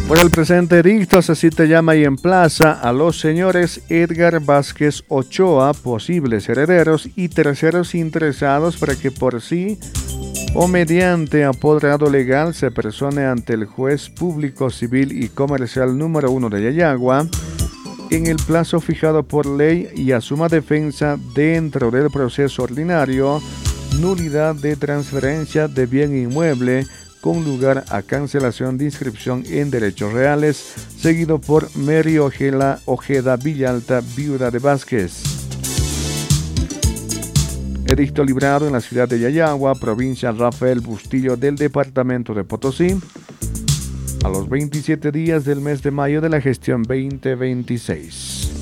Por el presente edicto se cita, llama y emplaza a los señores Edgar Vázquez Ochoa, posibles herederos y terceros interesados, para que por sí o mediante apoderado legal se persone ante el juez público civil y comercial número 1 de Yayagua en el plazo fijado por ley y asuma defensa dentro del proceso ordinario, nulidad de transferencia de bien inmueble con lugar a cancelación de inscripción en derechos reales, seguido por Mary Ojeda Villalta, viuda de Vázquez. Edicto librado en la ciudad de Yayagua, provincia Rafael Bustillo del departamento de Potosí, a los 27 días del mes de mayo de la gestión 2026.